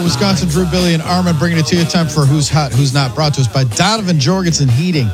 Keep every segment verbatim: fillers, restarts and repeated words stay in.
Wisconsin, Drew, Billy, and Armin bringing it to you. Time for Who's Hot, Who's Not, brought to us by Donovan Jorgensen Heating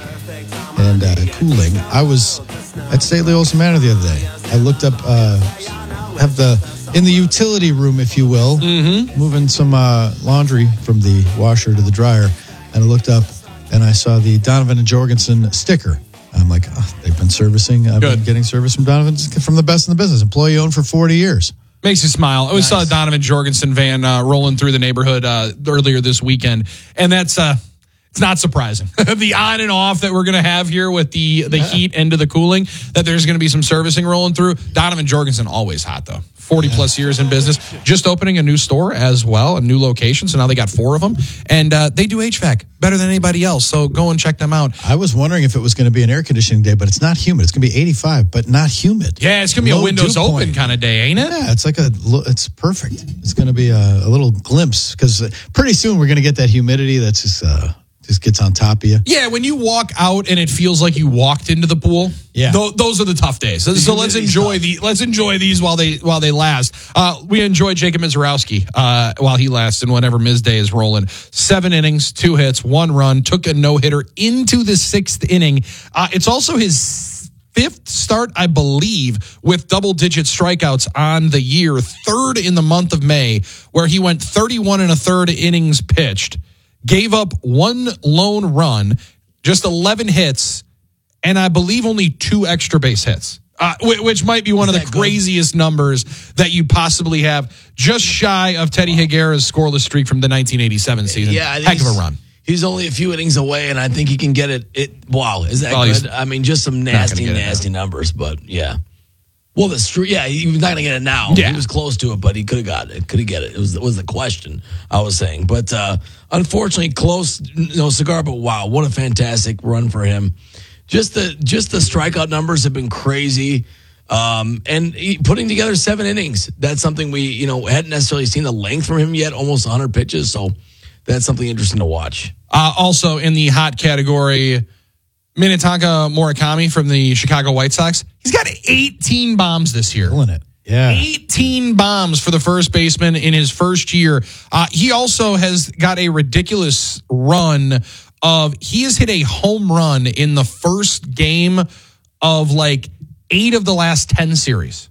and uh, Cooling. I was at Stately Olson Manor the other day. I looked up, uh, have the, in the utility room, if you will, mm-hmm. moving some uh, laundry from the washer to the dryer, and I looked up and I saw the Donovan and Jorgensen sticker. I'm like, oh, they've been servicing. I've Good. been getting service from Donovan, from the best in the business. Employee owned for forty years. Makes you smile. I always Nice. saw a Donovan Jorgensen van uh, rolling through the neighborhood uh, earlier this weekend, and that's uh, it's not surprising. The on and off that we're going to have here with the the yeah. heat into the cooling, that there's going to be some servicing rolling through. Donovan Jorgensen, always hot, though. forty yeah. plus years in business. Just opening a new store as well, a new location, so now they got four of them, and uh, they do H V A C better than anybody else, so go and check them out. I was wondering if it was going to be an air conditioning day, but it's not humid. It's going to be eighty-five, but not humid. Yeah, it's going to be Low a windows open kind of day, ain't it? Yeah, it's like a, it's perfect. It's going to be a, a little glimpse, because pretty soon we're going to get that humidity that's just, uh, just gets on top of you. Yeah, when you walk out and it feels like you walked into the pool. Yeah, th- those are the tough days. So, so let's enjoy the let's enjoy these while they while they last. Uh, we enjoy Jacob Mizorowski uh, while he lasts, and whenever Miz Day is rolling. Seven innings, two hits, one run, took a no hitter into the sixth inning. Uh, it's also his fifth start, I believe, with double digit strikeouts on the year. Third in the month of May, where he went thirty-one and a third innings pitched. Gave up one lone run, just eleven hits, and I believe only two extra base hits, uh, which might be one of the craziest numbers that you possibly have, just shy of Teddy Higuera's scoreless streak from the nineteen eighty-seven season. Yeah, heck of a run. He's only a few innings away, and I think he can get it. It wow, is that well, good? I mean, just some nasty, nasty numbers, but yeah. Well, the streak, yeah, he was not going to get it now. Yeah. He was close to it, but he could have got it. Could he get it? It was, it was the question I was saying. But uh, unfortunately, close, you know, cigar, but wow, what a fantastic run for him. Just the just the strikeout numbers have been crazy. Um, and he, putting together seven innings, that's something we, you know, hadn't necessarily seen the length from him yet, almost one hundred pitches. So that's something interesting to watch. Uh, also in the hot category, Minnetonka Murakami from the Chicago White Sox. He's got eighteen bombs this year. Killing it. Yeah. eighteen bombs for the first baseman in his first year. Uh, he also has got a ridiculous run of, he has hit a home run in the first game of like eight of the last ten series.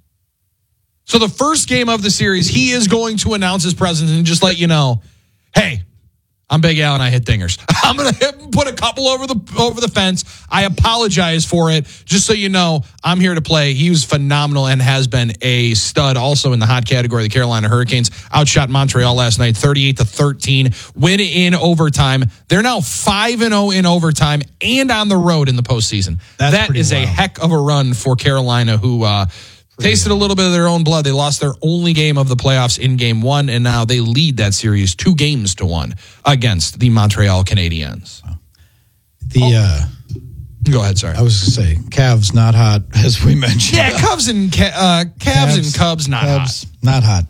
So the first game of the series, he is going to announce his presence and just let you know, hey, I'm Big Al and I hit dingers. I'm going to put a couple over the over the fence. I apologize for it. Just so you know, I'm here to play. He was phenomenal and has been a stud. Also in the hot category, the Carolina Hurricanes outshot Montreal last night, thirty-eight to thirteen. Win in overtime. They're now five and oh in overtime and on the road in the postseason. That's that is wild. A heck of a run for Carolina, who uh, tasted a little bit of their own blood. They lost their only game of the playoffs in game one, and now they lead that series two games to one against the Montreal Canadiens. The uh, Go ahead, sorry. I was going to say, Cavs not hot, as we mentioned. Yeah, Cubs and uh, Cavs, Cavs and Cubs not Cubs, hot. Not hot.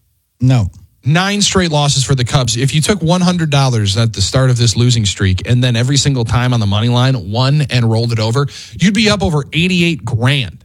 No. Nine straight losses for the Cubs. If you took one hundred dollars at the start of this losing streak and then every single time on the money line won and rolled it over, you'd be up over eighty-eight grand.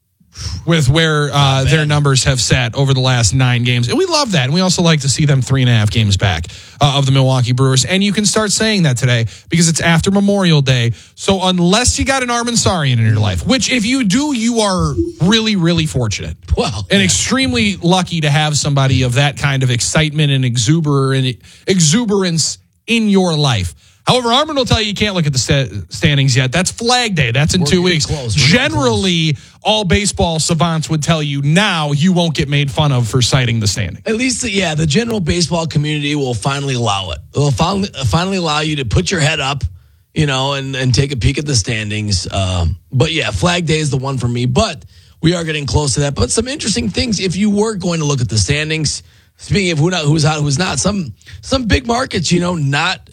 With where uh, their numbers have sat over the last nine games. And we love that. And we also like to see them three and a half games back uh, of the Milwaukee Brewers. And you can start saying that today because it's after Memorial Day. So unless you got an Armin Sarian in your life, which if you do, you are really, really fortunate. Well, and yeah. extremely lucky to have somebody of that kind of excitement and exuber- exuberance in your life. However, Armin will tell you you can't look at the st- standings yet. That's Flag Day. That's in We're two weeks. Generally, all baseball savants would tell you now you won't get made fun of for citing the standings. At least, yeah, the general baseball community will finally allow it. It will finally, finally allow you to put your head up, you know, and, and take a peek at the standings. Um, but, yeah, Flag Day is the one for me. But we are getting close to that. But some interesting things, if you were going to look at the standings, speaking of who not, who's hot, who's not, some some big markets, you know, not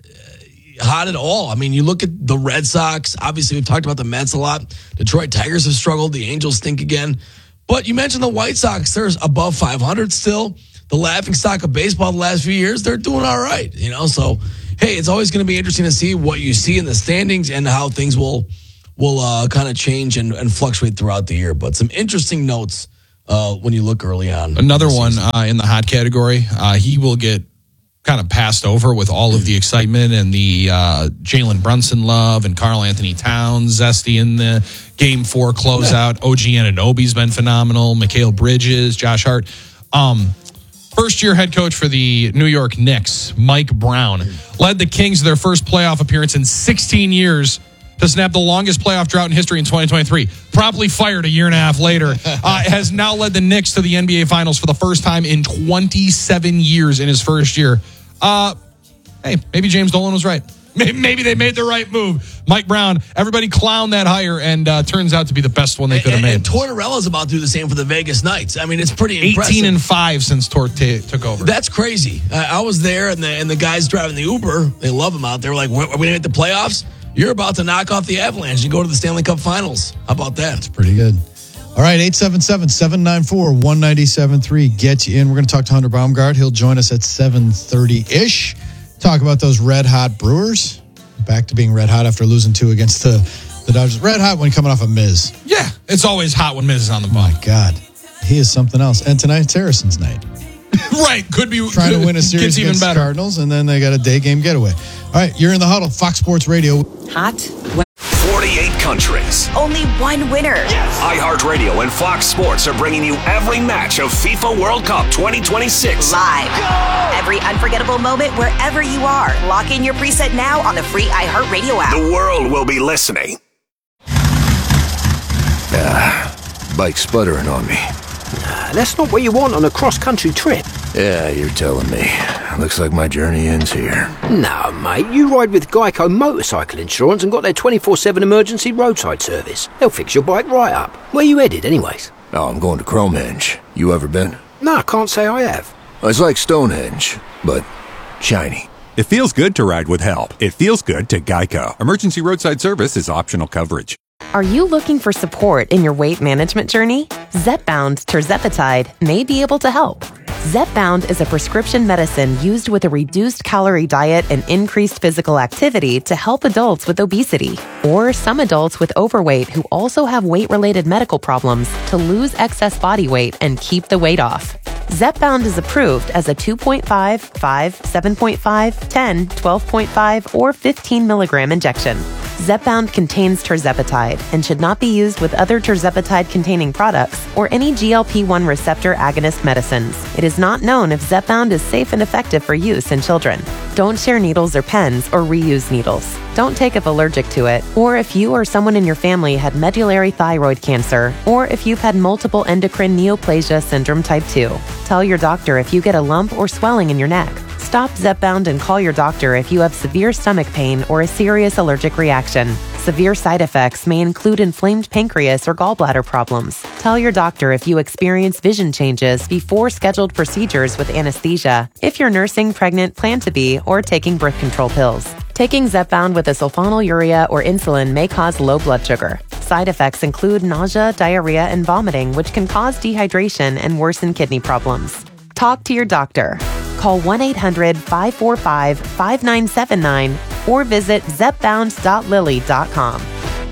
hot at all. I mean, you look at the Red Sox. Obviously, we've talked about the Mets a lot. Detroit Tigers have struggled. The Angels stink again. But you mentioned the White Sox. They're above five hundred still. The laughingstock of baseball the last few years, they're doing all right. You know, so, hey, it's always going to be interesting to see what you see in the standings and how things will will uh, kind of change and, and fluctuate throughout the year. But some interesting notes uh, when you look early on. Another one uh, in the hot category, uh, he will get kind of passed over with all of the excitement and the uh, Jalen Brunson love and Karl Anthony Towns zesty in the game four closeout. O G Anunoby's been phenomenal. Mikal Bridges, Josh Hart. Um, first year head coach for the New York Knicks, Mike Brown, led the Kings to their first playoff appearance in sixteen years to snap the longest playoff drought in history in twenty twenty-three. Promptly fired a year and a half later, uh, has now led the Knicks to the N B A Finals for the first time in twenty-seven years in his first year. Uh, hey, maybe James Dolan was right. Maybe they made the right move. Mike Brown, everybody clowned that hire, and uh, turns out to be the best one they could have made. And Tortorella's about to do the same for the Vegas Knights. I mean, it's pretty impressive. eighteen and five since Tort t- took over. That's crazy. I, I was there, and the and the guys driving the Uber, they love him out there. Like, are we going to hit the playoffs? You're about to knock off the Avalanche and go to the Stanley Cup Finals. How about that? That's pretty good. All right, eight seven seven, seven nine four, one nine seven three. Get you in. We're going to talk to Hunter Baumgart. He'll join us at seven thirty-ish. Talk about those red-hot Brewers. Back to being red-hot after losing two against the, the Dodgers. Red-hot when coming off of Miz. Yeah, it's always hot when Miz is on the ball. My God. He is something else. And tonight's Harrison's night. Right, could be trying to win a series even against the better. Cardinals, and then they got a day game getaway. All right, you're in the huddle. Fox Sports Radio. Hot. forty-eight countries. Only one winner. Yes. iHeartRadio and Fox Sports are bringing you every match of FIFA World Cup twenty twenty-six. Live. Go! Every unforgettable moment wherever you are. Lock in your preset now on the free iHeartRadio app. The world will be listening. Ah, bike sputtering on me. Nah, that's not what you want on a cross-country trip. Yeah, you're telling me. Looks like my journey ends here. No, mate, you ride with Geico Motorcycle Insurance and got their twenty-four seven emergency roadside service. They'll fix your bike right up. Where you headed, anyways? Oh, I'm going to Cromehenge. You ever been? No, I can't say I have. It's like Stonehenge, but shiny. It feels good to ride with help. It feels good to Geico. Emergency roadside service is optional coverage. Are you looking for support in your weight management journey? Zepbound Tirzepatide may be able to help. Zepbound is a prescription medicine used with a reduced calorie diet and increased physical activity to help adults with obesity, or some adults with overweight who also have weight-related medical problems to lose excess body weight and keep the weight off. Zepbound is approved as a two point five, five, seven point five, ten, twelve point five, or fifteen milligram injection. Zepbound contains tirzepatide and should not be used with other tirzepatide-containing products or any G L P one receptor agonist medicines. It is not known if Zepbound is safe and effective for use in children. Don't share needles or pens or reuse needles. Don't take if allergic to it, or if you or someone in your family had medullary thyroid cancer, or if you've had multiple endocrine neoplasia syndrome type two. Tell your doctor if you get a lump or swelling in your neck. Stop Zepbound and call your doctor if you have severe stomach pain or a serious allergic reaction. Severe side effects may include inflamed pancreas or gallbladder problems. Tell your doctor if you experience vision changes before scheduled procedures with anesthesia, if you're nursing, pregnant, plan to be, or taking birth control pills. Taking Zepbound with a sulfonylurea or insulin may cause low blood sugar. Side effects include nausea, diarrhea, and vomiting, which can cause dehydration and worsen kidney problems. Talk to your doctor. Call one eight hundred, five four five, five nine seven nine or visit zepbound dot lilly dot com.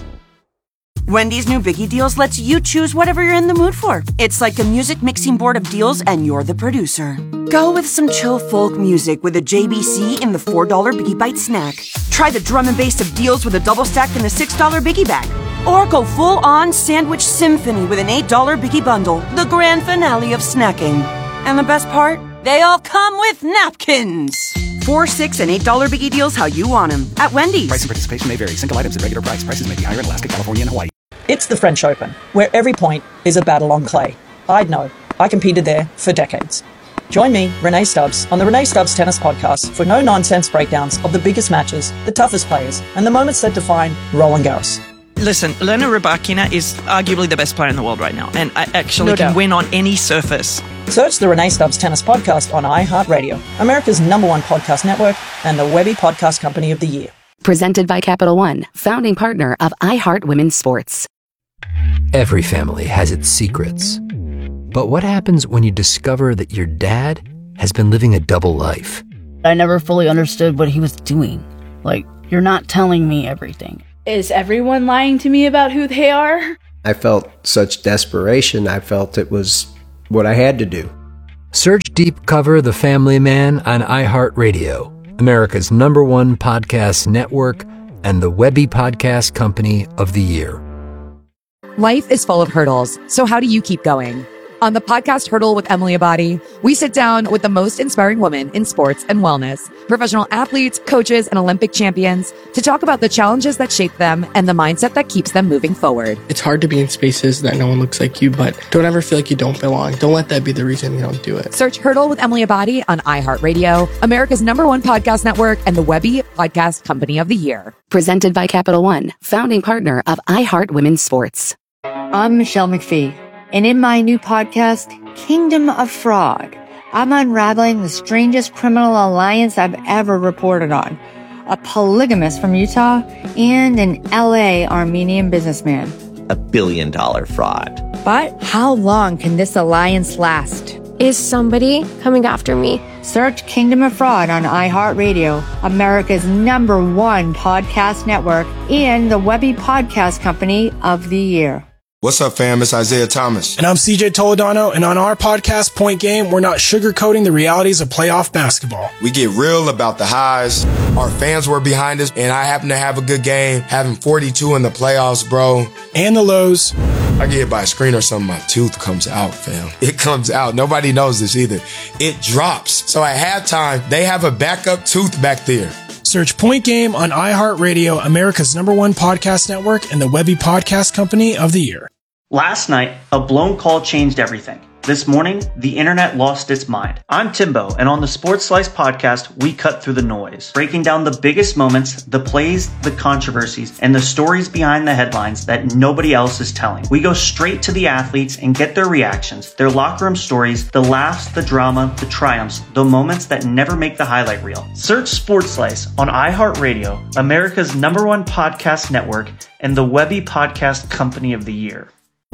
Wendy's new Biggie Deals lets you choose whatever you're in the mood for. It's like a music mixing board of deals, and you're the producer. Go with some chill folk music with a J B C in the four dollar Biggie Bite snack. Try the drum and bass of deals with a double stack in the six dollar Biggie Bag. Or go full-on sandwich symphony with an eight dollar Biggie Bundle, the grand finale of snacking. And the best part? They all come with napkins. Four, six, and eight dollar Biggie Deals how you want them at Wendy's. Price and participation may vary. Single items at regular price. Prices may be higher in Alaska, California, and Hawaii. It's the French Open, where every point is a battle on clay. I'd know. I competed there for decades. Join me, Renee Stubbs, on the Renee Stubbs Tennis Podcast for no-nonsense breakdowns of the biggest matches, the toughest players, and the moments that define Roland Garros. Listen, Elena Rybakina is arguably the best player in the world right now, and I actually No can doubt. win on any surface. Search the Renee Stubbs Tennis Podcast on iHeartRadio, America's number one podcast network and the Webby Podcast Company of the Year. Presented by Capital One, founding partner of iHeart Women's Sports. Every family has its secrets. But what happens when you discover that your dad has been living a double life? I never fully understood what he was doing. Like, you're not telling me everything. Is everyone lying to me about who they are? I felt such desperation. I felt it was what I had to do. Surge Deep Cover The Family Man on iHeartRadio, America's number one podcast network, and the Webby Podcast Company of the Year. Life is full of hurdles, so how do you keep going? On the podcast Hurdle with Emily Abadi, we sit down with the most inspiring women in sports and wellness, professional athletes, coaches, and Olympic champions to talk about the challenges that shape them and the mindset that keeps them moving forward. It's hard to be in spaces that no one looks like you, but don't ever feel like you don't belong. Don't let that be the reason you don't do it. Search Hurdle with Emily Abadi on iHeartRadio, America's number one podcast network, and the Webby Podcast Company of the Year. Presented by Capital One, founding partner of iHeart Women's Sports. I'm Michelle McPhee. And in my new podcast, Kingdom of Fraud, I'm unraveling the strangest criminal alliance I've ever reported on. A polygamist from Utah and an L A Armenian businessman. A billion dollar fraud. But how long can this alliance last? Is somebody coming after me? Search Kingdom of Fraud on iHeartRadio, America's number one podcast network, and the Webby Podcast Company of the Year. What's up, fam? It's Isaiah Thomas. And I'm C J Toledano, and on our podcast, Point Game, we're not sugarcoating the realities of playoff basketball. We get real about the highs. Our fans were behind us, and I happen to have a good game, having forty-two in the playoffs, bro. And the lows. I get hit by a screen or something, my tooth comes out, fam. It comes out. Nobody knows this either. It drops. So at halftime, they have a backup tooth back there. Search Point Game on iHeartRadio, America's number one podcast network, and the Webby Podcast Company of the Year. Last night, a blown call changed everything. This morning, the internet lost its mind. I'm Timbo, and on the Sports Slice podcast, we cut through the noise, breaking down the biggest moments, the plays, the controversies, and the stories behind the headlines that nobody else is telling. We go straight to the athletes and get their reactions, their locker room stories, the laughs, the drama, the triumphs, the moments that never make the highlight reel. Search Sports Slice on iHeartRadio, America's number one podcast network, and the Webby Podcast Company of the Year.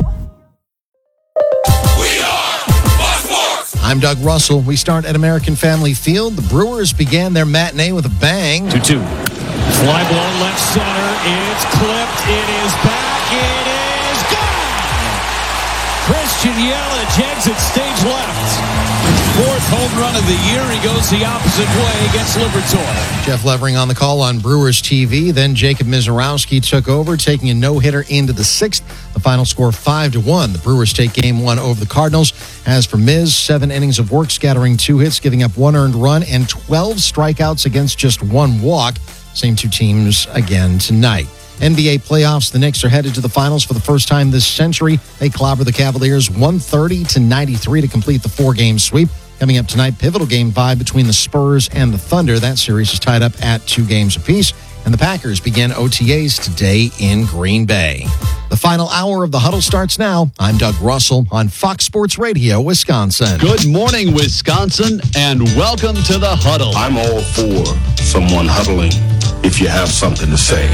I'm Doug Russell. We start at American Family Field. The Brewers began their matinee with a bang. two two. Fly ball left center. It's clipped. It is back. It is gone. Christian Yelich exits stage left. Fourth home run of the year. He goes the opposite way against Liberatore. Jeff Levering on the call on Brewers T V. Then Jacob Mizorowski took over, taking a no-hitter into the sixth. The final score five to one. The Brewers take game one over the Cardinals. As for Miz, seven innings of work, scattering two hits, giving up one earned run, and twelve strikeouts against just one walk. Same two teams again tonight. N B A playoffs, the Knicks are headed to the finals for the first time this century. They clobber the Cavaliers one thirty to ninety-three to complete the four-game sweep. Coming up tonight, pivotal game five between the Spurs and the Thunder. That series is tied up at two games apiece. And the Packers begin O T As today in Green Bay. The final hour of the Huddle starts now. I'm Doug Russell on Fox Sports Radio, Wisconsin. Good morning, Wisconsin, and welcome to the Huddle. I'm all for someone huddling if you have something to say.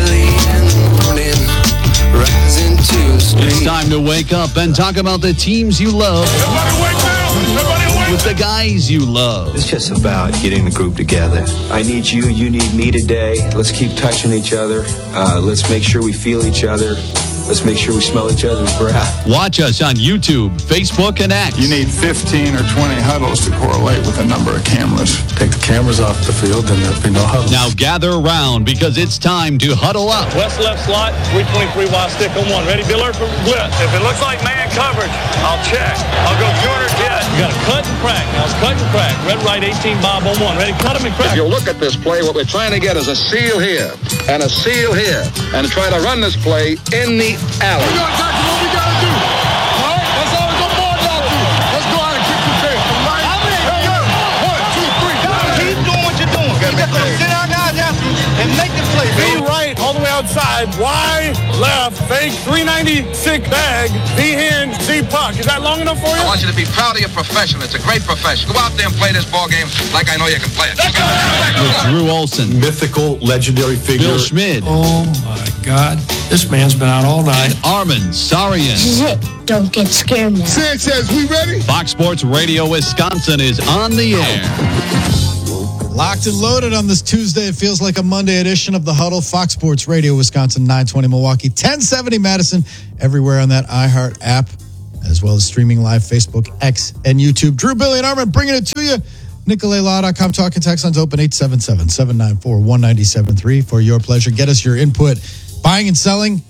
It's time to wake up and talk about the teams you love. Everybody wake up! Everybody wake up! With the guys you love. It's just about getting the group together. I need you, you need me today. Let's keep touching each other. Uh, let's make sure we feel each other. Let's make sure we smell each other's breath. Watch us on YouTube, Facebook, and X. You need fifteen or twenty huddles to correlate with the number of cameras. Take the cameras off the field, then there'll be no huddles. Now gather around because it's time to huddle up. West left slot, three twenty-three wide stick on one. Ready, Biller, for blitz. If it looks like man coverage, I'll check. I'll go corner jet. You got to cut and crack. Now it's cut and crack. Red, right, eighteen, Bob on one. Ready, cut him and crack. If you look at this play, what we're trying to get is a seal here and a seal here and try to run this play in the alley. We got exactly what we got to do. All right? That's all the board got to do. Let's go out and kick the tape. Right? How many? Hey, yo. One, two, three. Keep doing what you're doing. Keep it going. Sit our guys after you and make the play. B right, all the way outside. Y left, fake, three ninety-six bag, V hand, C puck. Is that long enough for you? I want you to be proud of your profession. It's a great profession. Go out there and play this ball game like I know you can play it. With Drew Olson. Mythical, legendary figure. Bill Schmid. Oh, my God. This man's been out all night. Armin Sarian. This is it. Don't get scared now. Sanchez, we ready? Fox Sports Radio Wisconsin is on the air. Locked and loaded on this Tuesday. It feels like a Monday edition of the Huddle. Fox Sports Radio, Wisconsin, nine twenty Milwaukee, ten seventy Madison, everywhere on that iHeart app. as well as streaming live Facebook, X, and YouTube. Drew, Billy, and Armin bringing it to you. Nicolay Law dot com talking text lines open eight seven seven, seven nine four, one nine seven three for your pleasure. Get us your input, buying and selling,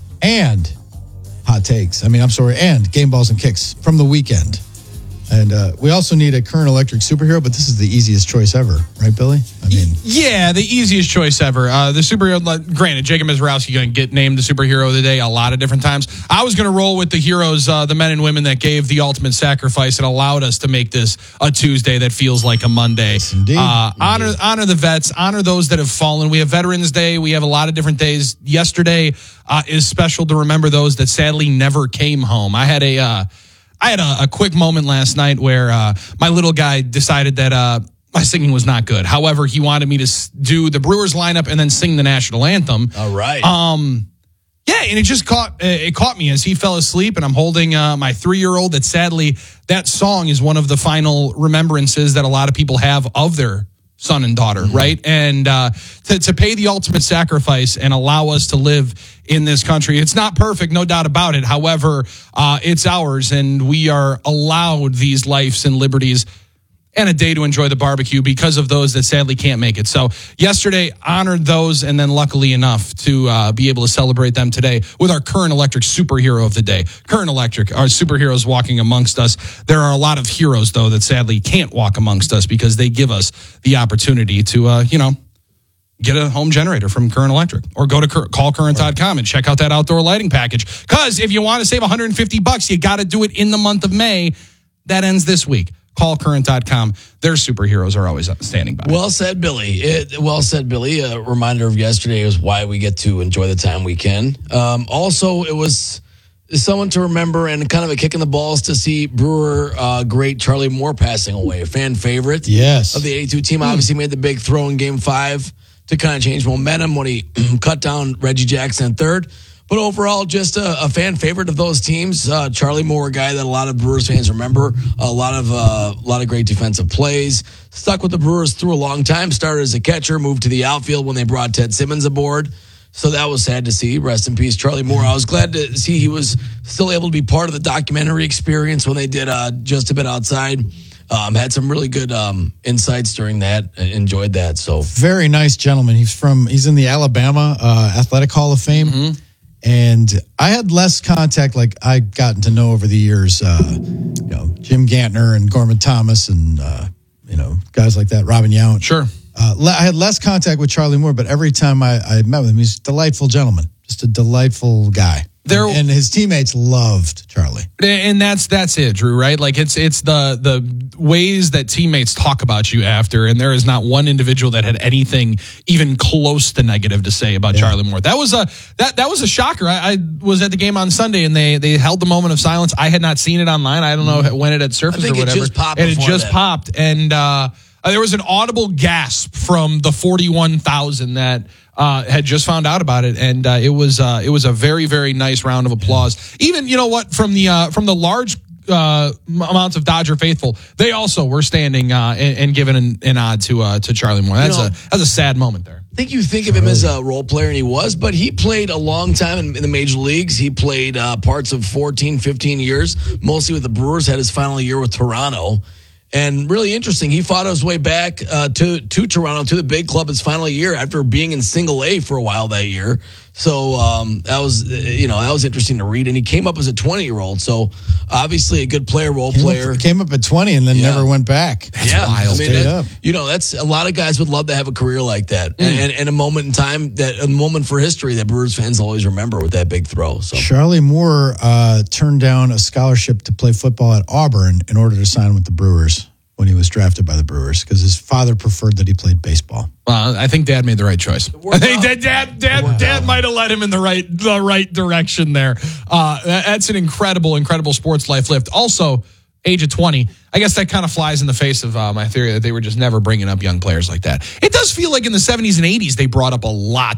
and hot takes. I mean, I'm sorry, and game balls and kicks from the weekend. And uh, we also need a current electric superhero, but this is the easiest choice ever, right, Billy? I mean, yeah, the easiest choice ever. Uh, the superhero, granted, Jacob Mizrowski going to get named the superhero of the day a lot of different times. I was going to roll with the heroes, uh, the men and women that gave the ultimate sacrifice and allowed us to make this a Tuesday that feels like a Monday. Yes, indeed. Uh, indeed. honor, honor the vets, honor those that have fallen. We have Veterans Day. We have a lot of different days. Yesterday uh, is special to remember those that sadly never came home. I had a. Uh, I had a, a quick moment last night where uh, my little guy decided that uh, my singing was not good. However, he wanted me to s- do the Brewers lineup and then sing the national anthem. All right. Um, yeah, and it just caught it caught me as he fell asleep, and I'm holding uh, my three-year-old. That sadly, that song is one of the final remembrances that a lot of people have of their son and daughter, mm-hmm. right? And uh, to, to pay the ultimate sacrifice and allow us to live in this country. It's not perfect, no doubt about it. However, uh, it's ours, and we are allowed these lives and liberties and a day to enjoy the barbecue because of those that sadly can't make it. So yesterday honored those, and then luckily enough to uh, be able to celebrate them today with our current electric superhero of the day. Current electric, our superheroes walking amongst us. There are a lot of heroes, though, that sadly can't walk amongst us because they give us the opportunity to, uh, you know, get a home generator from Current Electric, or go to cur- call current dot com and check out that outdoor lighting package. Because if you want to save one hundred fifty bucks, you got to do it in the month of May. That ends this week. Call current dot com. Their superheroes are always standing by. Well said, Billy. It, well said, Billy. A reminder of yesterday is why we get to enjoy the time we can. Um, also, it was someone to remember and kind of a kick in the balls to see Brewer uh, great Charlie Moore passing away, a fan favorite. Yes. Of the eighty-two team. Obviously made the big throw in game five to kind of change momentum when he cut down Reggie Jackson in third. But overall, just a, a fan favorite of those teams. Uh, Charlie Moore, a guy that a lot of Brewers fans remember. A lot of uh, a lot of great defensive plays. Stuck with the Brewers through a long time. Started as a catcher, moved to the outfield when they brought Ted Simmons aboard. So that was sad to see. Rest in peace, Charlie Moore. I was glad to see he was still able to be part of the documentary experience when they did uh, Just a Bit Outside. Um, had some really good um, insights during that. Enjoyed that. So very nice gentleman. He's from he's in the Alabama uh, Athletic Hall of Fame, mm-hmm. and I had less contact. Like I'd gotten to know over the years, uh, you know, Jim Gantner and Gorman Thomas, and uh, you know, guys like that. Robin Yount. Sure. Uh, I had less contact with Charlie Moore, but every time I, I met with him, he's a delightful gentleman, just a delightful guy. There, and his teammates loved Charlie, and that's that's it, Drew. Right? Like it's it's the the ways that teammates talk about you after, and there is not one individual that had anything even close to negative to say about yeah. Charlie Moore. That was a that that was a shocker. I, I was at the game on Sunday, and they they held the moment of silence. I had not seen it online. I don't know mm. when it had surfaced I think or whatever. It just popped and it just that. popped, and uh, there was an audible gasp from the forty-one thousand that. Uh, had just found out about it, and uh, it was uh, it was a very very nice round of applause. Even you know what from the uh, from the large uh, amounts of Dodger faithful, they also were standing uh, and, and giving an, an nod to uh, to Charlie Moore. That's you know, a that's a sad moment there. I think you think of him as a role player, and he was, but he played a long time in, in the major leagues. He played uh, parts of fourteen, fifteen years, mostly with the Brewers. Had his final year with Toronto. And really interesting, he fought his way back uh, to to Toronto, to the big club his final year after being in single A for a while that year. So um, that was, you know, that was interesting to read. And he came up as a twenty-year-old. So obviously a good player, role came player. Up, came up at twenty and then yeah. never went back. That's yeah, wild. I mean, that, you know, that's a lot of guys would love to have a career like that, mm. and, and, and a moment in time, that a moment for history that Brewers fans always remember with that big throw. So Charlie Moore uh, turned down a scholarship to play football at Auburn in order to sign with the Brewers when he was drafted by the Brewers, because his father preferred that he played baseball. Well, I think Dad made the right choice. I think that Dad, Dad, Dad might have led him in the right, the right direction there. Uh, that's an incredible, incredible sports life lift. Also, age of twenty. I guess that kind of flies in the face of uh, my theory that they were just never bringing up young players like that. It does feel like in the seventies and eighties they brought up a lot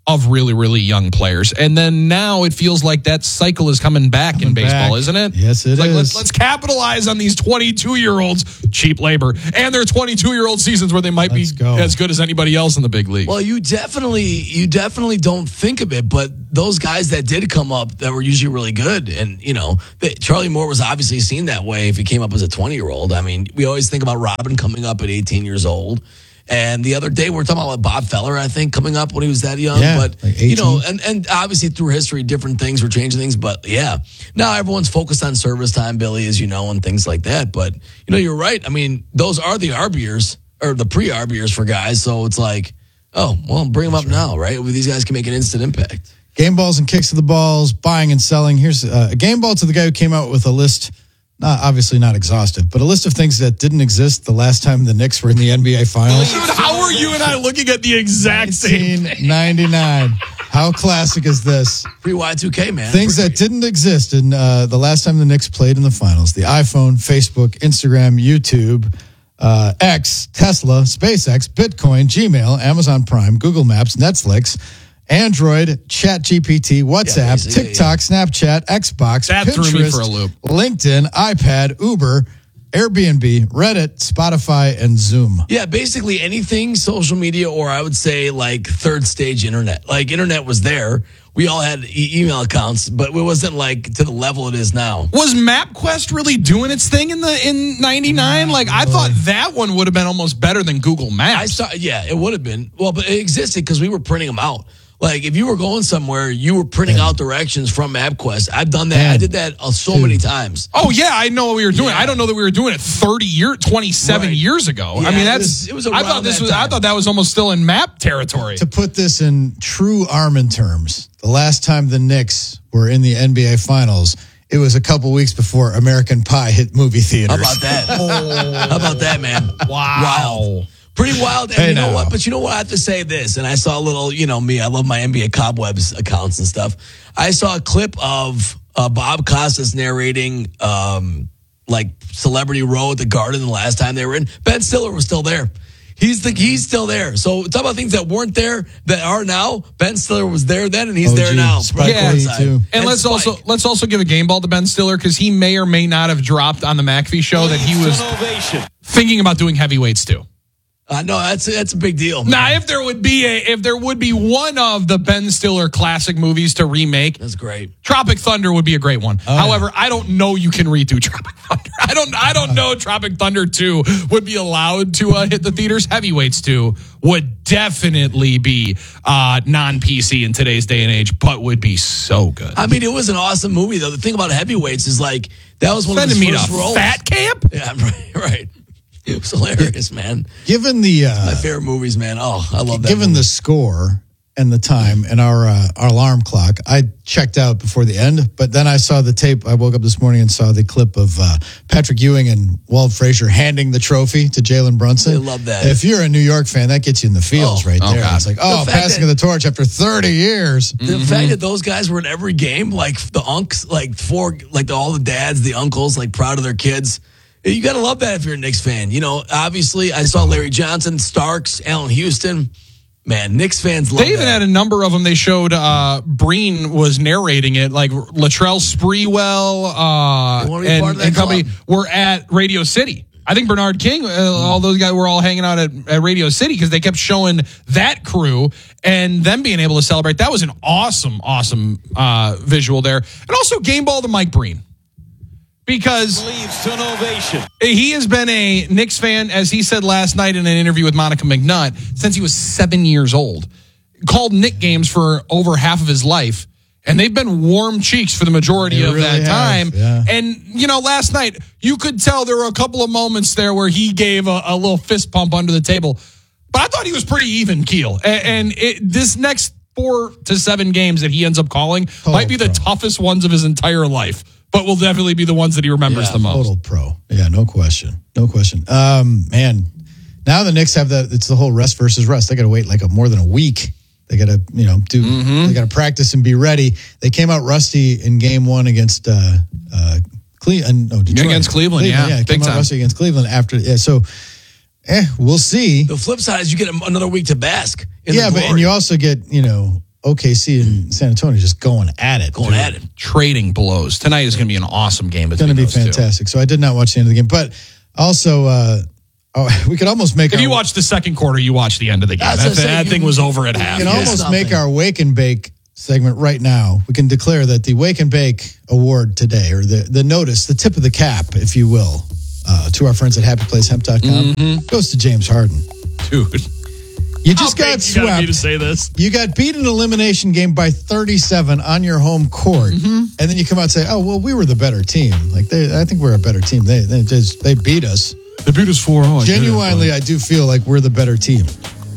of really, really young players. And then now it feels like that cycle is coming back coming in baseball, back. Isn't it? Yes, it it's like, is. Let's, let's capitalize on these twenty-two-year-olds, cheap labor, and their twenty-two-year-old seasons where they might let's be go. as good as anybody else in the big league. Well, you definitely, you definitely don't think of it, but those guys that did come up that were usually really good, and, you know, Charlie Moore was obviously seen that way if he came up as a twenty-year-old. I mean, we always think about Robin coming up at eighteen years old. And the other day, we were talking about Bob Feller, I think, coming up when he was that young. Yeah, but, like you know, and, and obviously through history, different things were changing things. But, yeah, now everyone's focused on service time, Billy, as you know, and things like that. But, you know, you're right. I mean, those are the arb years, or the pre-arb years for guys. So it's like, oh, well, bring them up now, right? These guys can make an instant impact. Game balls and kicks to the balls, buying and selling. Here's uh, a game ball to the guy who came out with a list. Not, obviously not exhaustive, but a list of things that didn't exist the last time the Knicks were in the N B A Finals. Dude, how are you and I looking at the exact same? nineteen ninety-nine. How classic is this? Pre Y two K, man. Things that didn't exist in uh, the last time the Knicks played in the finals. The iPhone, Facebook, Instagram, YouTube, uh, X, Tesla, SpaceX, Bitcoin, Gmail, Amazon Prime, Google Maps, Netflix, Android, ChatGPT, WhatsApp, yeah, TikTok, yeah, yeah. Snapchat, Xbox, that Pinterest, threw me for a loop. LinkedIn, iPad, Uber, Airbnb, Reddit, Spotify, and Zoom. Yeah, basically anything social media, or I would say like third stage internet. Like internet was there. We all had e- email accounts, but it wasn't like to the level it is now. Was MapQuest really doing its thing in the in ninety-nine? Like I thought that one would have been almost better than Google Maps. I saw, yeah, it would have been. Well, but it existed because we were printing them out. Like, if you were going somewhere, you were printing yeah. out directions from MapQuest. I've done that. Man. I did that uh, so Dude. many times. Oh, yeah, I know what we were doing. Yeah. I don't know that we were doing it thirty years, twenty-seven right. years ago. Yeah, I mean, that's. It was, it was I thought this was. Time. I thought that was almost still in map territory. To put this in true Armin terms, the last time the Knicks were in the N B A Finals, it was a couple weeks before American Pie hit movie theaters. How about that? oh. How about that, man? Wow. Wow. Pretty wild. And hey, you know no. what? But you know what? I have to say this. And I saw a little, you know, me, I love my N B A Cobwebs accounts and stuff. I saw a clip of uh, Bob Costas narrating um, like Celebrity Row at the Garden the last time they were in. Ben Stiller was still there. He's the he's still there. So talk about things that weren't there that are now. Ben Stiller was there then, and he's oh, there gee. now. Spike Yeah, Lee too. And, and let's Spike. also let's also give a game ball to Ben Stiller because he may or may not have dropped on the McAfee show that he was thinking about doing heavyweights too. I uh, know that's that's a big deal. Man. Now, if there would be a if there would be one of the Ben Stiller classic movies to remake, that's great. Tropic Thunder would be a great one. Oh, However, yeah. I don't know you can redo Tropic Thunder. I don't I don't know Tropic Thunder two would be allowed to uh, hit the theaters. Heavyweights two would definitely be uh, non-P C in today's day and age, but would be so good. I mean, it was an awesome movie though. The thing about Heavyweights is like that was one Sending of me his first to roles. Fat Camp? Yeah, right, right. It was hilarious, man. Given the uh, my favorite movies, man. Oh, I love that. Given movie. the score and the time and our uh, our alarm clock, I checked out before the end. But then I saw the tape. I woke up this morning and saw the clip of uh, Patrick Ewing and Walt Frazier handing the trophy to Jalen Brunson. I love that. If you're a New York fan, that gets you in the feels oh, right oh there. God. It's like, oh, passing that, of the torch after thirty years. The mm-hmm. fact that those guys were in every game, like the unks, like four, like the, all the dads, the uncles, like proud of their kids. You got to love that if you're a Knicks fan. You know, obviously, I saw Larry Johnson, Starks, Allen Houston. Man, Knicks fans love They even that. had a number of them. They showed uh, Breen was narrating it, like Latrell Sprewell uh, and, and company club. were at Radio City. I think Bernard King, uh, all those guys were all hanging out at, at Radio City because they kept showing that crew and them being able to celebrate. That was an awesome, awesome uh, visual there. And also game ball to Mike Breen. Because he has been a Knicks fan, as he said last night in an interview with Monica McNutt, since he was seven years old. Called Knick games for over half of his life. And they've been warm cheeks for the majority They of really that have, time. yeah. And, you know, last night, you could tell there were a couple of moments there where he gave a, a little fist pump under the table. But I thought he was pretty even keel. And, and it, this next four to seven games that he ends up calling Total might be the pro. toughest ones of his entire life. But will definitely be the ones that he remembers Yeah, the most. Total pro. Yeah, no question. No question. Um, man, now the Knicks have that. It's the whole rest versus rest. They got to wait like a more than a week. They got to, you know, do. Mm-hmm. They got to practice and be ready. They came out rusty in game one against uh, uh, Cleveland. No, Detroit. Against Cleveland, yeah, yeah. big Came out time. rusty against Cleveland after. Yeah, so, eh, we'll see. The flip side is you get another week to bask. In Yeah, the but and you also get, you know, O K C and San Antonio just going at it. Going at it. Trading blows. Tonight is going to be an awesome game. It's going to be those two. fantastic. So I did not watch the end of the game. But also, uh, oh, we could almost make If our, you watch the second quarter, you watch the end of the game. That, say, that you- thing was over at half. we can Yeah, almost something. make our Wake and Bake segment right now. We can declare that the Wake and Bake Award today, or the, the notice, the tip of the cap, if you will, uh, to our friends at happy place hemp dot com, Mm-hmm. goes to James Harden. Dude. You just How got big you gotta be swept. to say this. You got beat in an elimination game by thirty-seven on your home court, Mm-hmm. and then you come out and say, "Oh, well, we were the better team. Like they, I think we're a better team. They, they just they beat us. They beat us four oh. Genuinely, I do feel like we're the better team."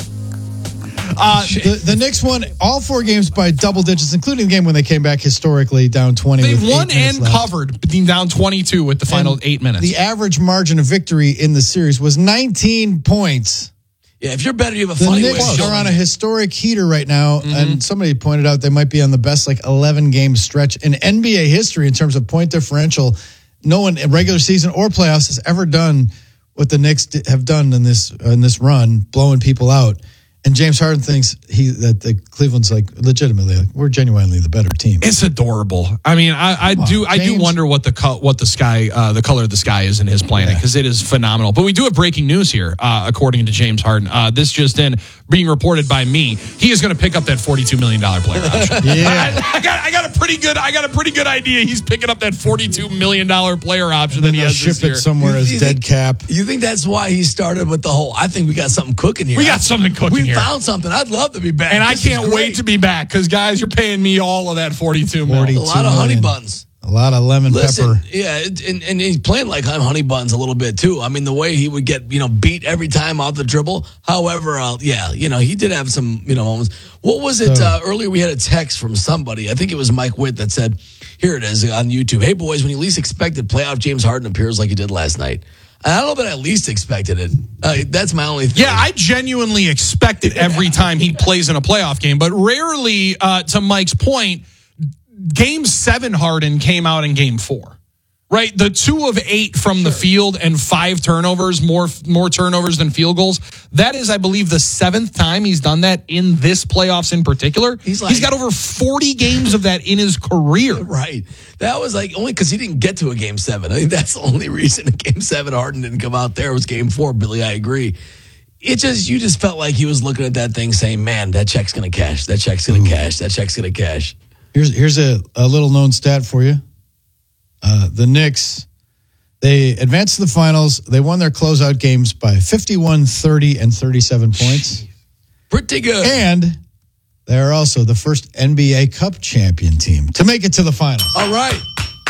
Uh, The, the Knicks won all four games by double digits, including the game when they came back historically down twenty. They with eight won minutes and left. covered, being down twenty-two with the final And eight minutes. The average margin of victory in the series was nineteen points. Yeah, if you're better, you have a The funny way Knicks of are showing on a it. historic heater right now, and somebody pointed out they might be on the best like eleven game stretch in N B A history in terms of point differential. No one in regular season or playoffs has ever done what the Knicks di- have done in this in this run, blowing people out. And James Harden thinks he that the Cleveland's like legitimately like, we're genuinely the better team. It's adorable. I mean, I, I do I do James. wonder what the co- what the sky uh, the color of the sky is in his planet, because it is phenomenal. But we do have breaking news here, uh, according to James Harden. Uh, this just in, being reported by me, he is going to pick up that forty-two million dollars player option. Yeah. I, I got I got a pretty good I got a pretty good idea. He's picking up that forty-two million dollars player option that he They'll has ship this year. it somewhere You- as you dead think- cap. You think that's why he started with the whole, I think we got something cooking here. We got something cooking we here. found something. I'd love to be back. And I This is can't great. wait to be back, because guys, you're paying me all of that forty-two million. A lot of honey buns. A lot of lemon Listen, pepper. yeah, it- and, and he's playing like honey buns a little bit too. I mean, the way he would get, you know, beat every time off the dribble. However, uh, yeah, you know, he did have some, you know, moments. What was it So- uh, earlier? We had a text from somebody. I think it was Mike Witt that said, "Here it is on YouTube. Hey boys, when you least expected, playoff James Harden appears like he did last night." And I don't know that I least expected it. Uh, that's my only thing. Yeah, I genuinely expect it every time he plays in a playoff game, but rarely, uh, to Mike's point, game seven Harden came out in game four. Right, the two of eight from the field and five turnovers, more more turnovers than field goals. That is, I believe, the seventh time he's done that in this playoffs in particular. He's like- he's got over forty games of that in his career. Right. That was like only because he didn't get to a game seven. I think that's the only reason in game seven Harden didn't come out there. It was game four, Billy. I agree. It just, you just felt like he was looking at that thing saying, man, that check's going to cash. That check's going to cash. That check's going to cash. Here's here's a, a little known stat for you. Uh, the Knicks, they advanced to the finals. They won their closeout games by fifty-one, thirty, and thirty-seven points. Pretty good. And they are also the first N B A Cup champion team to make it to the finals. All right.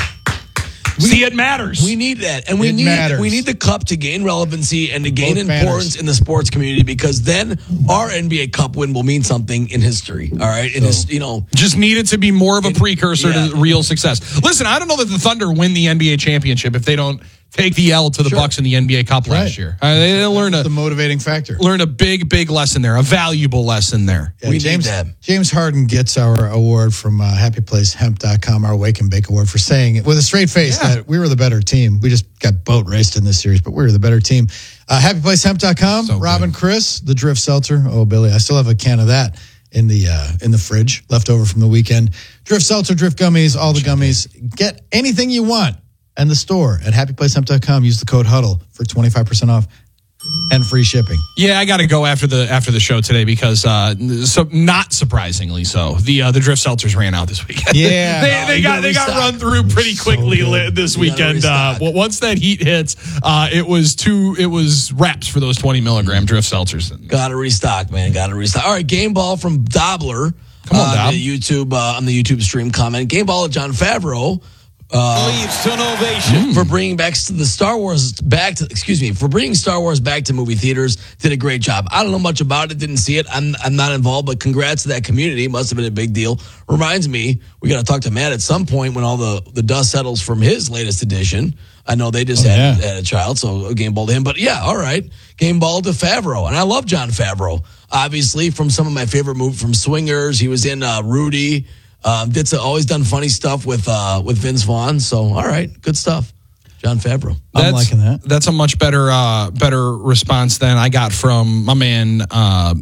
See, it matters. We need that. And we It need matters. we need the cup to gain relevancy and to gain Both importance banners. in the sports community, because then our N B A Cup win will mean something in history. All right. In his, you know, Just needed to be more of a precursor yeah. to real success. Listen, I don't know that the Thunder win the N B A championship if they don't take the L to the Sure. Bucks in the N B A Cup Right. last year. Uh, they they learned a the motivating factor. learned a big, big lesson there, a valuable lesson there. Yeah, we need James, that. James Harden gets our award from uh, happy place hemp dot com, our Wake and Bake Award, for saying it with a straight face Yeah. that we were the better team. We just got boat raced in this series, but we were the better team. Uh, happy place hemp dot com, So Rob good. and Chris, the Drift Seltzer. Oh, Billy, I still have a can of that in the uh, in the fridge, left over from the weekend. Drift Seltzer, Drift Gummies, all the gummies. Get anything you want and the store at happy place hemp dot com. Use the code HUDDLE for twenty-five percent off and free shipping. Yeah, I got to go after the after the show today because, uh, so not surprisingly, so the uh, the Drift Seltzers ran out this weekend. Yeah. they, they you got gotta they got restock. run through pretty quickly good. li- this You gotta weekend. Uh, restock. well, once that heat hits, uh, it was two it was wraps for those twenty milligram Drift Seltzers. Got to restock, man. Got to restock. All right, game ball from Dobler. Come on, uh, Dob. the YouTube uh, on the YouTube stream comment. Game ball of John Favreau. Uh, Leads to an ovation. for bringing back the Star Wars back to excuse me for bringing Star Wars back to movie theaters. Did a great job. I don't know much about it, didn't see it. I'm I'm not involved, but congrats to that community. Must have been a big deal. Reminds me, we got to talk to Matt at some point when all the the dust settles from his latest edition. I know they just Oh, had, yeah. had a child, so a game ball to him. But yeah, all right, game ball to Favreau, and I love John Favreau. Obviously, from some of my favorite movies, from Swingers, he was in uh, Rudy. Um, did some, always done funny stuff with uh, with Vince Vaughn. So all right, good stuff, John Favreau. I'm liking that. That's a much better uh, better response than I got from my man uh,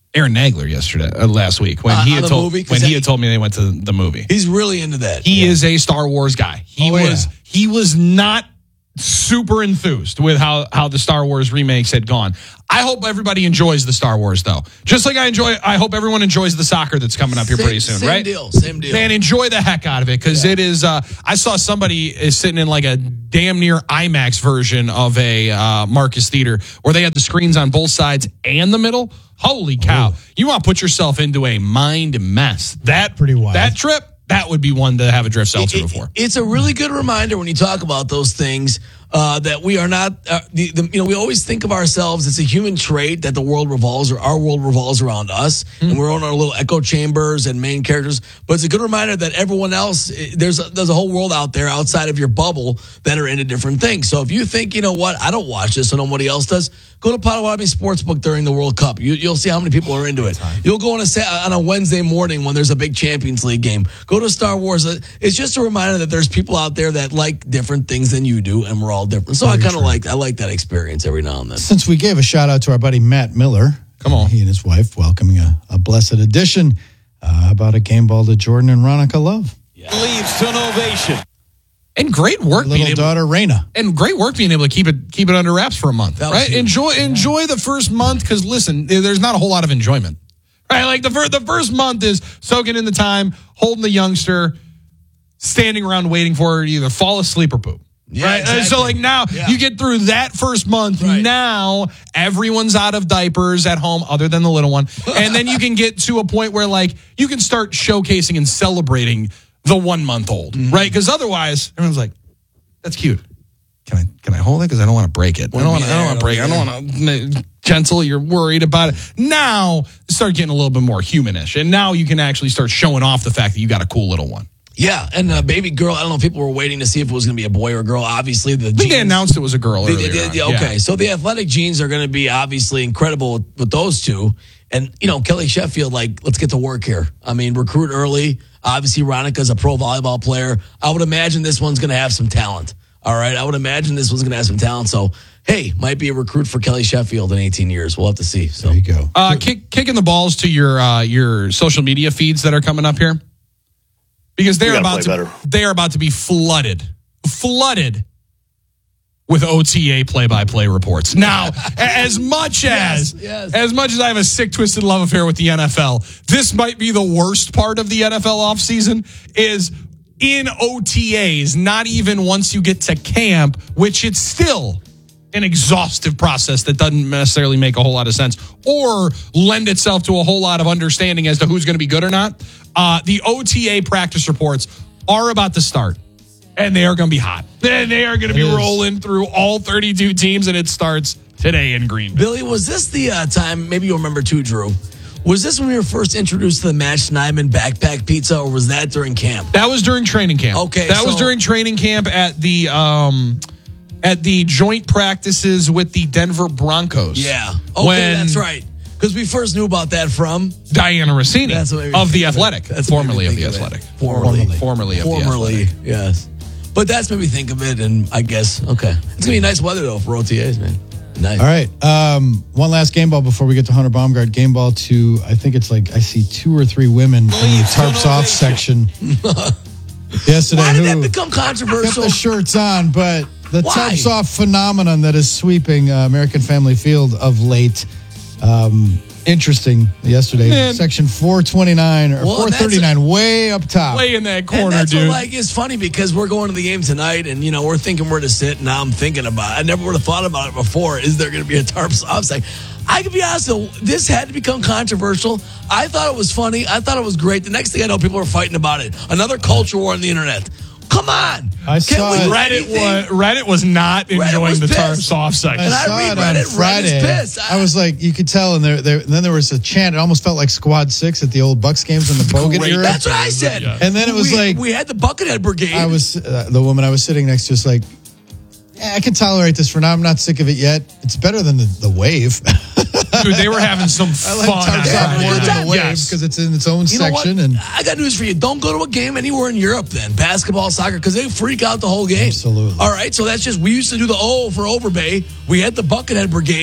Aaron Nagler yesterday, uh, last week when Uh, he on had the told movie? 'Cause when he hey- had told me they went to the movie. He's really into that. He is a Star Wars guy. He Oh, was yeah. he was not super enthused with how how the Star Wars remakes had gone. I hope everybody enjoys the Star Wars though. Just like I enjoy I hope everyone enjoys the soccer that's coming up here Same- pretty soon, same right? deal, same deal. Man, enjoy the heck out of it cuz it is uh I saw somebody is sitting in like a damn near IMAX version of a uh Marcus Theater where they had the screens on both sides and the middle. Holy cow. You want to put yourself into a mind mess. That pretty wild. That trip, that would be one to have a drift seltzer It- before. It's a really good reminder when you talk about those things uh, that we are not. Uh, the, the, you know, we always think of ourselves. It's a human trait that the world revolves, or our world revolves around us, Hmm. and we're on our little echo chambers and main characters. But it's a good reminder that everyone else, eh, there's a, there's a whole world out there outside of your bubble that are into different things. So if you think, you know what, I don't watch this, so nobody else does. Go to Potawatomi Sportsbook during the World Cup. You, you'll see how many people are into it. You'll go on a sa- on a Wednesday morning when there's a big Champions League game. Go to Star Wars. It's just a reminder that there's people out there that like different things than you do, and we're all different. So I kind of like I like that experience every now and then. Since we gave a shout out to our buddy Matt Miller, come on, he and his wife welcoming a, a blessed addition. Uh, how about a game ball to Jordan and Ronica Love? Leads to an ovation. And great work, Little being able, daughter Raina. and great work being able to keep it keep it under wraps for a month, That was right? huge. Enjoy enjoy the first month because listen, there's not a whole lot of enjoyment, right? Like the first the first month is soaking in the time, holding the youngster, standing around waiting for her to either fall asleep or poop. Yeah, right. exactly. So like now Yeah. you get through that first month. Right. Now everyone's out of diapers at home, other than the little one, and then you can get to a point where like you can start showcasing and celebrating the one month old, Mm-hmm. right? Because otherwise, everyone's like, "That's cute. Can I can I hold it? Because I don't want to break it. I don't want to. I don't want to break it. I don't want to." Gentle. You're worried about it. Now start getting a little bit more humanish, and now you can actually start showing off the fact that you got a cool little one. Yeah, and uh, baby girl. I don't know if people were waiting to see if it was going to be a boy or a girl. Obviously, the I think they genes- announced it was a girl They- earlier. they- on. they- okay, Yeah. so the athletic genes are going to be obviously incredible with, with those two. And, you know, Kelly Sheffield, like, let's get to work here. I mean, recruit early. Obviously, Ronica's a pro volleyball player. I would imagine this one's going to have some talent. All right. I would imagine this one's going to have some talent. So, hey, might be a recruit for Kelly Sheffield in eighteen years. We'll have to see. So There you go. Uh, kick, kicking the balls to your uh, your social media feeds that are coming up here, because they're gotta about play to better. they are about to be flooded, flooded with O T A play-by-play reports. Now, as much as Yes, yes. as much as I have a sick, twisted love affair with the N F L, this might be the worst part of the N F L offseason is in O T As, not even once you get to camp, which it's still an exhaustive process that doesn't necessarily make a whole lot of sense or lend itself to a whole lot of understanding as to who's going to be good or not. Uh, the O T A practice reports are about to start, and they are going to be hot. And they are going to be is. rolling through all thirty-two teams, and it starts today in Green Bay. Billy, was this the uh, time, maybe you remember too, Drew, was this when we were first introduced to the Matt Schneidman backpack pizza, or was that during camp? That was during training camp. Okay, that was so- during training camp at the um, at the joint practices with the Denver Broncos. Yeah. Okay, When that's right. Because we first knew about that from Diana Rossini That's what made me of the think of it. Athletic, That's what made formerly me of the think of it. Athletic, Formerly. formerly of the Formerly, Athletic. yes. But that's made me think of it, and I guess, okay. It's going to be nice weather, though, for O T As, man. Nice. All right. Um, one last game ball before we get to Hunter Baumgart. Game ball to, I think it's like, I see two or three women in the tarps off section yesterday. Why did who that become kept controversial? the shirts on, but the Why? tarps off phenomenon that is sweeping uh, American Family Field of late. Um, interesting yesterday. Man. Section four twenty-nine or Well, four thirty-nine, way up top. Play in that And corner, that's dude. what, like, it's funny because we're going to the game tonight, and you know we're thinking where to sit. Now I'm thinking about it. I never would have thought about it before. Is there going to be a tarps offside? I can be honest though, this had to become controversial. I thought it was funny. I thought it was great. The next thing I know, people are fighting about it. Another culture war on the internet. Come on, I Can't saw we it. do Reddit anything? was, Reddit was not Reddit enjoying was the pissed. tarps off section. And I saw read it Reddit, on Reddit's Friday. pissed. I was like, you could tell, and there, there, and then there was a chant. It almost felt like Squad Six at the old Bucks games in the Bogut Great. era. That's what I said. Yeah. And then it was we, like- we had the Buckethead Brigade. I was uh, the woman I was sitting next to, was like, yeah, I can tolerate this for now. I'm not sick of it yet. It's better than the, the wave. Dude, they were having some I like fun. tarps outside. off more than Yeah. the wave Yes. because it's in its own You know what? section. And I got news for you. Don't go to a game anywhere in Europe then. Basketball, soccer, because they freak out the whole game. Absolutely. All right, so that's just, we used to do the O for Overbay. We had the Buckethead Brigade.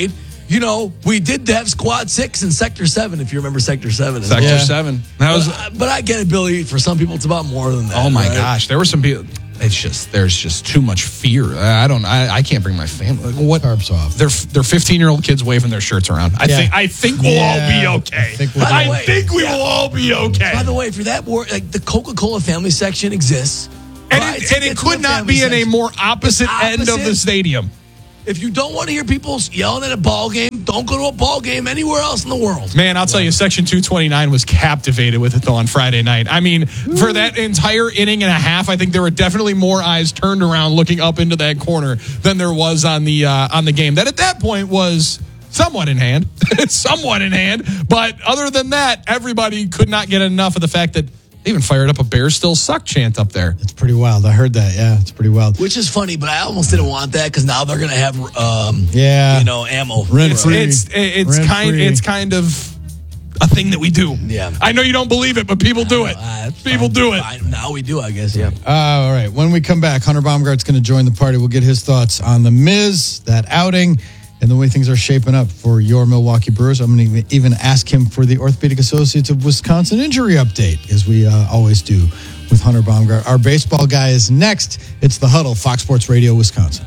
you know, we did have Squad six and Sector seven, if you remember Sector seven. Sector well. seven. That was, but, but I get it, Billy. For some people, it's about more than that. Oh, my right? gosh. There were some people... It's just there's just too much fear. I don't. I, I can't bring my family. Like, what carbs off? They're they're fifteen year old kids waving their shirts around. I Yeah. think I think we'll Yeah. all be okay. I think, we'll I way, think we yeah. will all be okay. By the way, for that war, like the Coca-Cola family section exists, and right? it, To and get it to could the not family be in a section. more opposite, end of the Opposite? stadium. If you don't want to hear people yelling at a ball game, don't go to a ball game anywhere else in the world. Man, I'll tell you, Section two twenty-nine was captivated with it, though, on Friday night. I mean, for that entire inning and a half, I think there were definitely more eyes turned around looking up into that corner than there was on the uh, on the game. That at that point was somewhat in hand. somewhat in hand. But other than that, everybody could not get enough of the fact that they even fired up a Bears Still Suck chant up there. It's pretty wild. I heard that. Yeah, it's pretty wild. Which is funny, but I almost didn't want that because now they're going to have, um, Yeah. you know, ammo. Rent It's free. it's it's Rent kind free. it's kind of a thing that we do. Yeah. I know you don't believe it, but people do it. Uh, it's People fine. do it. Fine. Now we do, I guess, yeah. Uh, all right. When we come back, Hunter Baumgart's going to join the party. We'll get his thoughts on the Miz, that outing, and the way things are shaping up for your Milwaukee Brewers. I'm going to even ask him for the Orthopedic Associates of Wisconsin injury update, as we uh, always do with Hunter Baumgart. Our baseball guy is next. It's The Huddle, Fox Sports Radio, Wisconsin.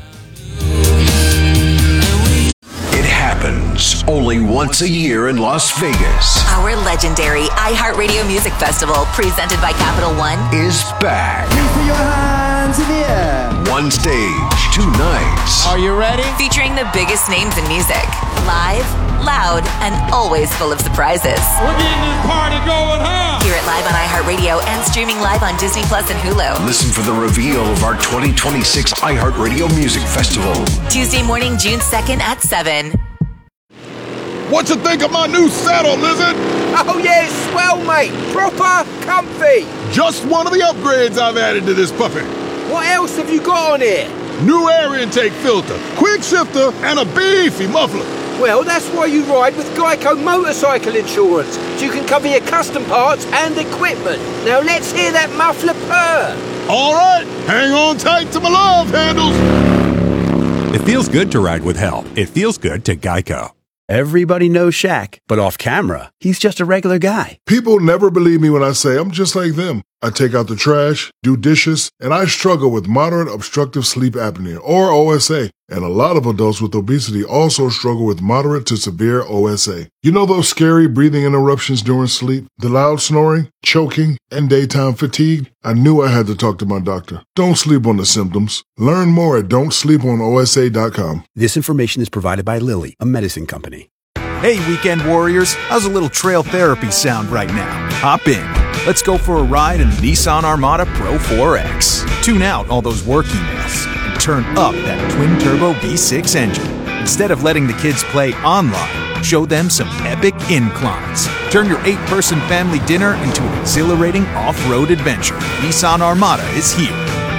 It happens only once a year in Las Vegas. Our legendary iHeartRadio Music Festival, presented by Capital One, Is back. Put your hands in the air. One stage, two nights. Are you ready? featuring the biggest names in music. Live, loud, and always full of surprises. We're getting this party going, huh? Hear it live on iHeartRadio and streaming live on Disney Plus and Hulu. Listen for the reveal of our twenty twenty-six iHeartRadio Music Festival. Tuesday morning, June second at seven. What you think of my new saddle, Lizard? Oh, yeah, it's swell, mate. Proper comfy. Just one of the upgrades I've added to this puppy. What else have you got on here? New air intake filter, quick shifter, and a beefy muffler. Well, that's why you ride with Geico Motorcycle Insurance, so you can cover your custom parts and equipment. Now let's hear that muffler purr. All right, hang on tight to my love handles. It feels good to ride with help. It feels good to Geico. Everybody knows Shaq, but off camera, he's just a regular guy. People never believe me when I say I'm just like them. I take out the trash, do dishes, and I struggle with moderate obstructive sleep apnea, or O S A. And a lot of adults with obesity also struggle with moderate to severe O S A. You know those scary breathing interruptions during sleep, the loud snoring, choking, and daytime fatigue? I knew I had to talk to my doctor. Don't sleep on the symptoms. Learn more at don't sleep on O S A dot com. This information is provided by Lilly, a medicine company. Hey, weekend warriors, how's a little trail therapy sound right now? Hop in. Let's go for a ride in the Nissan Armada Pro four X. Tune out all those work emails and turn up that twin-turbo V six engine. Instead of letting the kids play online, show them some epic inclines. Turn your eight-person family dinner into an exhilarating off-road adventure. Nissan Armada is here.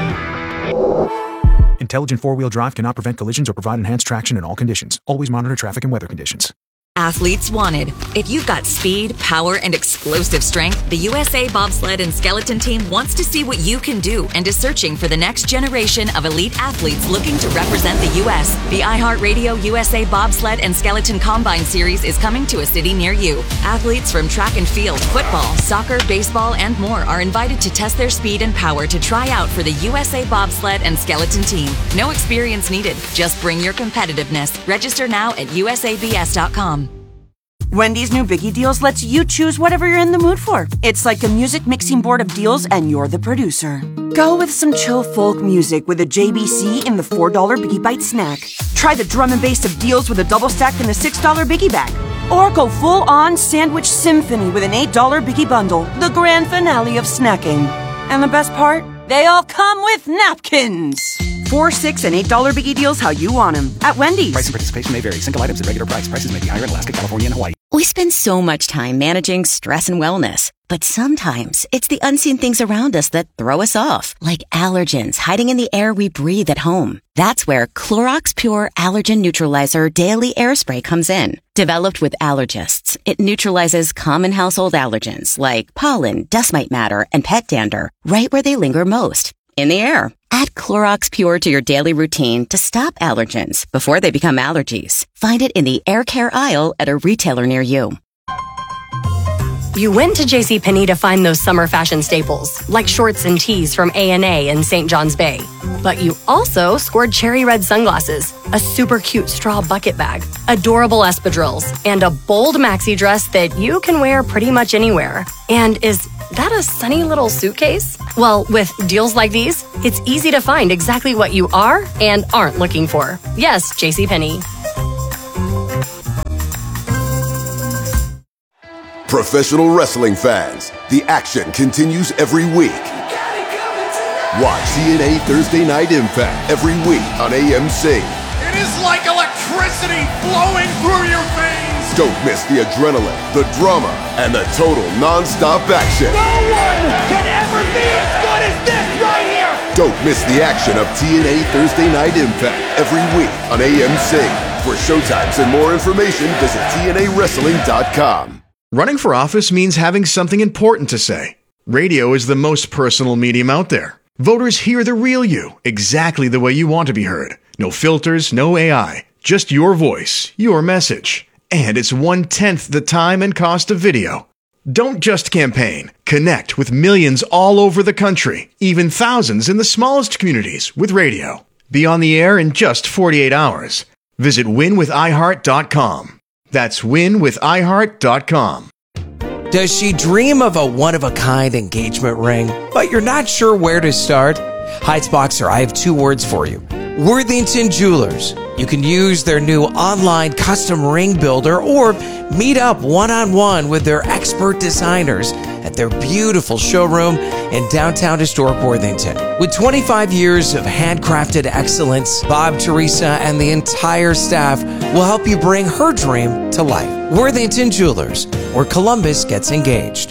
Intelligent four-wheel drive cannot prevent collisions or provide enhanced traction in all conditions. Always monitor traffic and weather conditions. Athletes wanted. If you've got speed, power, and explosive strength, the U S A Bobsled and Skeleton Team wants to see what you can do and is searching for the next generation of elite athletes looking to represent the U S. The iHeartRadio U S A Bobsled and Skeleton Combine Series is coming to a city near you. Athletes from track and field, football, soccer, baseball, and more are invited to test their speed and power to try out for the U S A Bobsled and Skeleton Team. No experience needed. Just bring your competitiveness. Register now at U S A B S dot com. Wendy's new Biggie Deals lets you choose whatever you're in the mood for. It's like a music mixing board of deals, and you're the producer. Go with some chill folk music with a J B C in the four dollar Biggie Bite snack. Try the drum and bass of deals with a double stack in the six dollar Biggie Bag. Or go full-on sandwich symphony with an eight dollar Biggie Bundle, the grand finale of snacking. And the best part? They all come with napkins. Four, six, and eight dollar Biggie Deals how you want them at Wendy's. Price and participation may vary. Single items at regular price. Prices may be higher in Alaska, California, and Hawaii. We spend so much time managing stress and wellness, but sometimes it's the unseen things around us that throw us off, like allergens hiding in the air we breathe at home. That's where Clorox Pure Allergen Neutralizer Daily Air Spray comes in. Developed with allergists, it neutralizes common household allergens like pollen, dust mite matter, and pet dander right where they linger most. in the air. Add Clorox Pure to your daily routine to stop allergens before they become allergies. Find it in the air care aisle at a retailer near you. You went to JCPenney to find those summer fashion staples, like shorts and tees from A and A in Saint John's Bay. But you also scored cherry red sunglasses, a super cute straw bucket bag, adorable espadrilles, and a bold maxi dress that you can wear pretty much anywhere. And is that a sunny little suitcase? Well, with deals like these, it's easy to find exactly what you are and aren't looking for. Yes, JCPenney. Professional wrestling fans, the action continues every week. Watch T N A Thursday Night Impact every week on A M C. It is like electricity flowing through your veins. Don't miss the adrenaline, the drama, and the total non-stop action. No one can ever be as good as this right here. Don't miss the action of T N A Thursday Night Impact every week on A M C. For showtimes and more information, visit T N A wrestling dot com. Running for office means having something important to say. Radio is the most personal medium out there. Voters hear the real you, exactly the way you want to be heard. No filters, no A I, just your voice, your message. And it's one-tenth the time and cost of video. Don't just campaign. Connect with millions all over the country, even thousands in the smallest communities with radio. Be on the air in just forty-eight hours. Visit win with i heart dot com. That's win with i heart dot com. Does she dream of a one-of-a-kind engagement ring, but you're not sure where to start? Heightsboxer, I have two words for you. Worthington Jewelers. You can use their new online custom ring builder or meet up one-on-one with their expert designers at their beautiful showroom in downtown historic Worthington. With twenty-five years of handcrafted excellence, Bob, Teresa, and the entire staff will help you bring her dream to life. Worthington Jewelers, where Columbus gets engaged.